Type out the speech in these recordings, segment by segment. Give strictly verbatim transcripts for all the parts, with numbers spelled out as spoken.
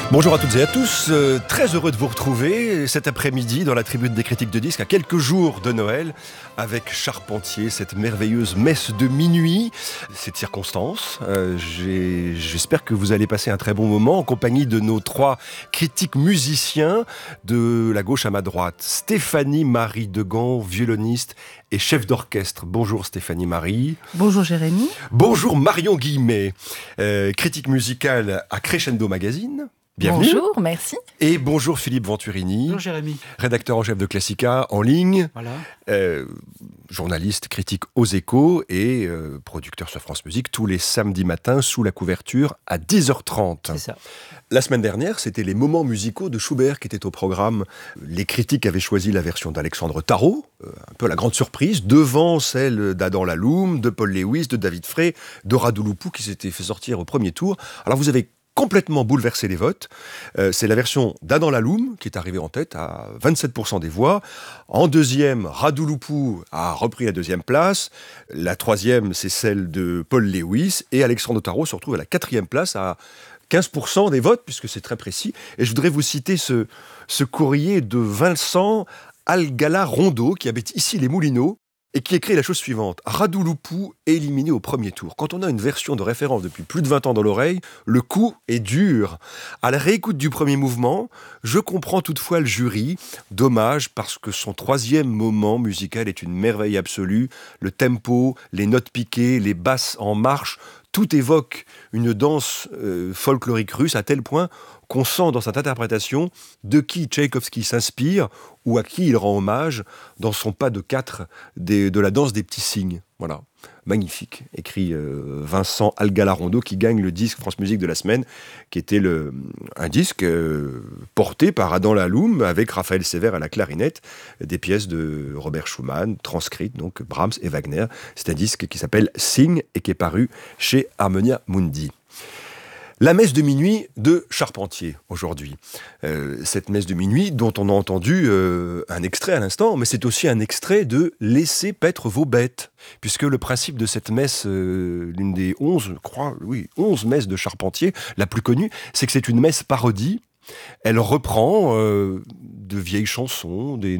Bonjour à toutes et à tous, euh, très heureux de vous retrouver cet après-midi dans la tribune des critiques de disques à quelques jours de Noël avec Charpentier, cette merveilleuse messe de minuit, cette circonstance. Euh, j'ai, j'espère que vous allez passer un très bon moment en compagnie de nos trois critiques musiciens de la gauche à ma droite. Stéphanie Marie Degan, violoniste et chef d'orchestre. Bonjour Stéphanie Marie. Bonjour Jérémy. Bonjour Marion Guillemet, euh, critique musicale à Crescendo Magazine. Bienvenue. Bonjour, merci. Et bonjour Philippe Venturini. Bonjour Jérémy. Rédacteur en chef de Classica en ligne, Voilà. euh, journaliste, critique aux Échos et euh, producteur sur France Musique tous les samedis matins sous la couverture à dix heures trente. C'est ça. La semaine dernière, c'était les moments musicaux de Schubert qui étaient au programme. Les critiques avaient choisi la version d'Alexandre Tarot, euh, un peu la grande surprise, devant celle d'Adam Laloum, de Paul Lewis, de David Frey, de Radouloupou qui s'était fait sortir au premier tour. Alors vous avez complètement bouleversé les votes. Euh, c'est la version d'Adam Laloum qui est arrivée en tête à vingt-sept pour cent des voix. En deuxième, Radouloupou a repris la deuxième place. La troisième, c'est celle de Paul Lewis. Et Alexandre Tarot se retrouve à la quatrième place à quinze pour cent des votes, puisque c'est très précis. Et je voudrais vous citer ce, ce courrier de Vincent Algala-Rondeau, qui habite ici les Moulineaux, et qui écrit la chose suivante. Radouloupou éliminé au premier tour. Quand on a une version de référence depuis plus de vingt ans dans l'oreille, le coup est dur. À la réécoute du premier mouvement, je comprends toutefois le jury. Dommage, parce que son troisième moment musical est une merveille absolue. Le tempo, les notes piquées, les basses en marche, tout évoque une danse euh, folklorique russe à tel point qu'on sent dans cette interprétation de qui Tchaïkovski s'inspire ou à qui il rend hommage dans son pas de quatre des, de la danse des petits cygnes. Voilà, magnifique, écrit euh, Vincent Algala-Rondeau qui gagne le disque France Musique de la semaine, qui était le, un disque euh, porté par Adam Laloum avec Raphaël Sévère à la clarinette, des pièces de Robert Schumann, transcrites, donc Brahms et Wagner. C'est un disque qui s'appelle Signe et qui est paru chez Harmonia Mundi. La messe de minuit de Charpentier, aujourd'hui. Euh, cette messe de minuit dont on a entendu euh, un extrait à l'instant, mais c'est aussi un extrait de « Laissez paître vos bêtes », puisque le principe de cette messe, euh, l'une des onze, je crois, oui, onze messes de Charpentier, la plus connue, c'est que c'est une messe parodie. Elle reprend euh, de vieilles chansons, des,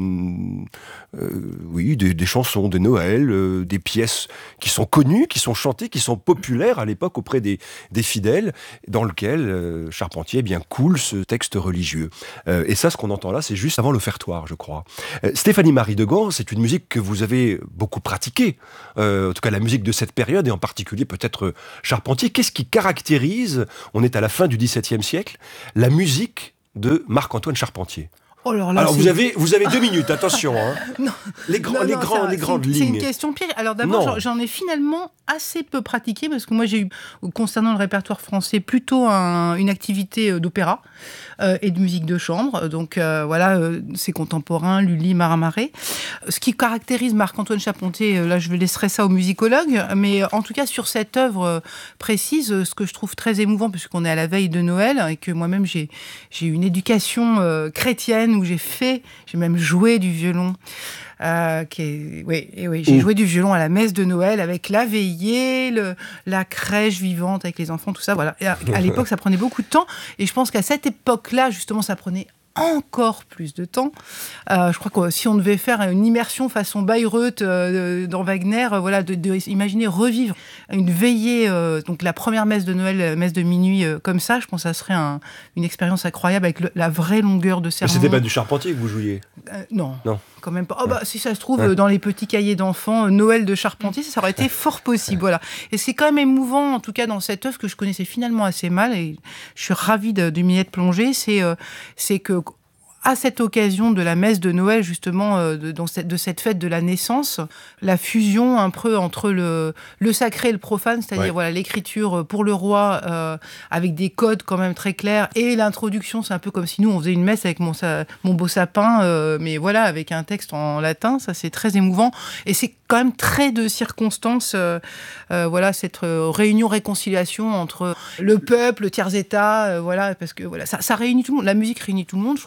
euh, oui, des, des chansons de Noël, euh, des pièces qui sont connues, qui sont chantées, qui sont populaires à l'époque auprès des, des fidèles, dans lequel euh, Charpentier eh bien, coule ce texte religieux. Euh, et ça, ce qu'on entend là, c'est juste avant l'offertoire, je crois. Euh, Stéphanie Marie Degan, c'est une musique que vous avez beaucoup pratiquée, euh, en tout cas la musique de cette période, et en particulier peut-être Charpentier. Qu'est-ce qui caractérise, on est à la fin du dix-septième siècle, la musique de Marc-Antoine Charpentier? Oh alors là, Alors c'est... vous avez, vous avez deux minutes, attention. Hein. Non. Les, grands, Non, les, non, grands, ça, les grandes c'est, lignes. C'est une question piège. Alors d'abord, j'en, j'en ai finalement assez peu pratiqué parce que moi j'ai eu, concernant le répertoire français, plutôt un, une activité d'opéra euh, et de musique de chambre. Donc euh, voilà, euh, c'est contemporain, Lully, Maramaré. Ce qui caractérise Marc-Antoine Charpentier, euh, là je laisserai ça aux musicologues, mais en tout cas sur cette œuvre euh, précise, ce que je trouve très émouvant, puisqu'on est à la veille de Noël et que moi-même j'ai, j'ai eu une éducation euh, chrétienne où j'ai fait, j'ai même joué du violon. Euh, qui est, oui, et oui, j'ai mmh. joué du violon à la messe de Noël avec la veillée, le, la crèche vivante avec les enfants, tout ça. Voilà. Et à, à l'époque, ça prenait beaucoup de temps. Et je pense qu'à cette époque-là, justement, ça prenait encore plus de temps. Euh, je crois que si on devait faire une immersion façon Bayreuth euh, dans Wagner, euh, voilà, de, de imaginer revivre une veillée, euh, donc la première messe de Noël, messe de minuit euh, comme ça, je pense que ça serait un, une expérience incroyable avec le, la vraie longueur de sermon. Mais c'était pas du Charpentier que vous jouiez? euh, Non. Non. Quand même pas. Oh bah, si ça se trouve, ouais. dans les petits cahiers d'enfants, euh, Noël de Charpentier, ça, ça aurait été fort possible. Voilà. Et c'est quand même émouvant, en tout cas, dans cette œuvre que je connaissais finalement assez mal, et je suis ravie de, de m'y être plongée, c'est, euh, c'est que à cette occasion de la messe de Noël, justement, euh, de, dans cette, de cette fête de la naissance, la fusion un peu entre le, le sacré et le profane, c'est-à-dire ouais. voilà, l'écriture pour le roi, euh, avec des codes quand même très clairs, et l'introduction, c'est un peu comme si nous, on faisait une messe avec mon, sa, mon beau sapin, euh, mais voilà, avec un texte en latin, ça c'est très émouvant, et c'est quand même très de circonstances, euh, euh, voilà, cette euh, réunion-réconciliation entre le peuple, le tiers-état, euh, voilà, parce que voilà, ça, ça réunit tout le monde, la musique réunit tout le monde, je trouve qu'aujourd'hui,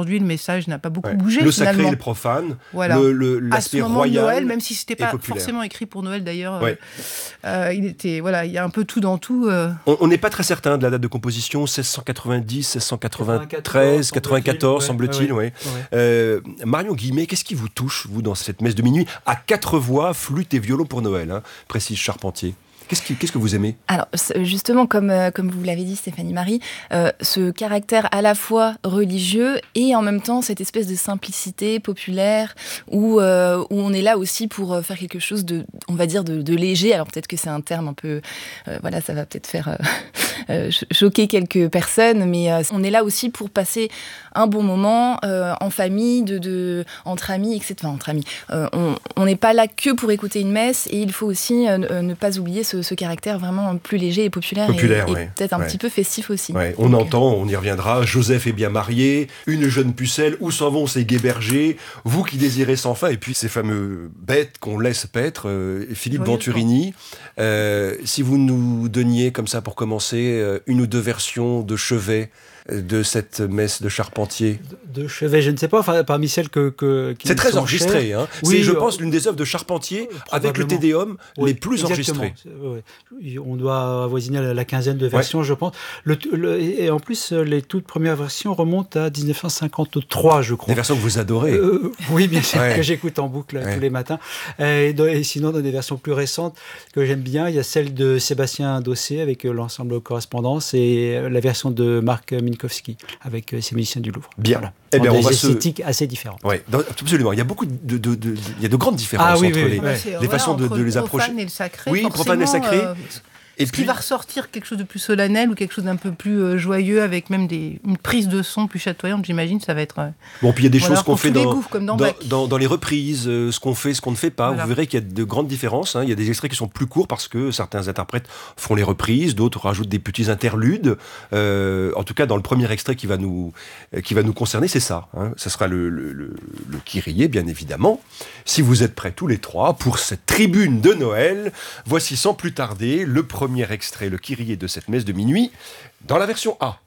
aujourd'hui, le message n'a pas beaucoup ouais. bougé. Le finalement. sacré et le profane, voilà. le, le, l'aspect royal, Noël, même si c'était pas populaire. forcément écrit pour Noël d'ailleurs, ouais. euh, il était, voilà, il y a un peu tout dans tout. Euh... On n'est pas très certain de la date de composition, seize cent quatre-vingt-dix, seize cent quatre-vingt-treize, quatre-vingt-quatorze, semble-t-il. Ouais. Ouais. Ouais. Euh, Marion Guillemé, qu'est-ce qui vous touche, vous, dans cette messe de minuit, à quatre voix, flûte et violon pour Noël, hein, précise Charpentier? Qu'est-ce, qui, qu'est-ce que vous aimez ? Alors, justement, comme, euh, comme vous l'avez dit, Stéphanie Marie, euh, ce caractère à la fois religieux et en même temps cette espèce de simplicité populaire où, euh, où on est là aussi pour faire quelque chose de, on va dire, de, de léger. Alors peut-être que c'est un terme un peu... Euh, voilà, ça va peut-être faire euh, euh, choquer quelques personnes, mais euh, on est là aussi pour passer un bon moment euh, en famille, de, de, entre amis, et cetera. Enfin, entre amis. Euh, on n'est pas là que pour écouter une messe et il faut aussi euh, ne pas oublier ce Ce, ce caractère vraiment plus léger et populaire, populaire et, ouais. et peut-être un ouais. petit peu festif aussi. Ouais. On Donc, entend, on y reviendra, Joseph est bien marié, une jeune pucelle, où s'en vont ces gais bergers, vous qui désirez sans fin, et puis ces fameux bêtes qu'on laisse paître, euh, Philippe oui, Venturini. Euh, si vous nous donniez comme ça pour commencer euh, une ou deux versions de chevet de cette messe de Charpentier. De, de chevet, je ne sais pas, enfin, parmi celles que... que qui c'est très enregistré, hein. Oui, c'est, je euh, pense, l'une des œuvres de Charpentier avec le Te Deum oui, les plus exactement. enregistrées. Oui. On doit avoisiner la, la quinzaine de versions, ouais. je pense. Le, le, et en plus, les toutes premières versions remontent à dix-neuf cent cinquante-trois, je crois. Des versions que vous adorez. Euh, oui, bien sûr, ouais. que j'écoute en boucle ouais. tous les matins. Et, et sinon, dans des versions plus récentes que j'aime bien, il y a celle de Sébastien Dossé avec l'ensemble Correspondance et la version de Marc Minkowski avec ces musiciens du Louvre. Bien. Voilà. Eh bien, des on va esthétiques se... assez différentes. Oui, absolument. Il y a beaucoup de, de, de, de, il y a de grandes différences ah, oui, entre oui, les, oui, les voilà, façons de, de les approcher. Le profane et le sacré. Oui, profane et le sacré. Euh, Et Est-ce puis... qu'il va ressortir quelque chose de plus solennel ou quelque chose d'un peu plus euh, joyeux avec même des, une prise de son plus chatoyante, j'imagine, ça va être... Euh, bon, puis il y a des voilà, choses qu'on fait dans, goûts, dans, dans, dans, dans les reprises, euh, ce qu'on fait, ce qu'on ne fait pas. Voilà. Vous verrez qu'il y a de grandes différences. Hein. Il y a des extraits qui sont plus courts parce que certains interprètes font les reprises, d'autres rajoutent des petits interludes. Euh, en tout cas, dans le premier extrait qui va nous, euh, qui va nous concerner, c'est ça. Hein. Ça sera le, le, le, le Kyrie, bien évidemment. Si vous êtes prêts tous les trois pour cette tribune de Noël, voici sans plus tarder le premier extrait, le Kyrie de cette messe de minuit, dans la version A.